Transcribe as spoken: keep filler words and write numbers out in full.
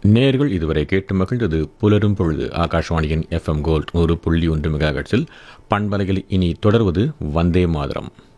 நேர்கள் இதுவரை கேட்டு மகிழ்ந்தது புலரும் பொழுது ஆகாஷவாணியின் எஃப் எம் கோல்ட் ஒரு புள்ளி ஒன்று மெகாஹெர்ட்ஸில் பண்பலையில். இனி தொடர்வது வந்தே மாதரம்.